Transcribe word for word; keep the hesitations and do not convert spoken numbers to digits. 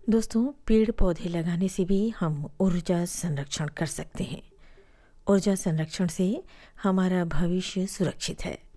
दोस्तों, पेड़ पौधे लगाने से भी हम ऊर्जा संरक्षण कर सकते हैं। ऊर्जा संरक्षण से हमारा भविष्य सुरक्षित है।